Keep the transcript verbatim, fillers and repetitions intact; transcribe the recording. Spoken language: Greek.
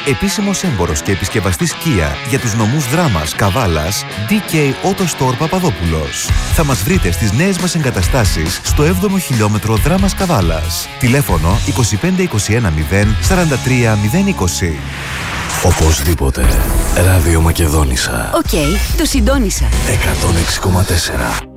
Επίσημος έμπορος και επισκευαστής Kia για τους νομούς Δράμας, Καβάλας, ντι κέι Auto Store Παπαδόπουλος. Θα μας βρείτε στις νέες μας εγκαταστάσεις στο έβδομο χιλιόμετρο Δράμας Καβάλας. Τηλέφωνο είκοσι πέντε είκοσι ένα μηδέν σαράντα τρία μηδέν είκοσι. Οπωσδήποτε. Ράδιο Μακεδόνισσα. Οκ, okay, το συντόνισα. εκατόν έξι κόμμα τέσσερα.